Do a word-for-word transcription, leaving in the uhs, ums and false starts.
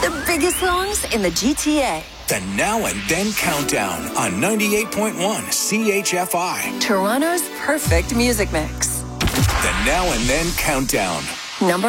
The biggest songs in the G T A. The Now and Then Countdown on ninety-eight point one C H F I. Toronto's perfect music mix. The Now and Then Countdown. Number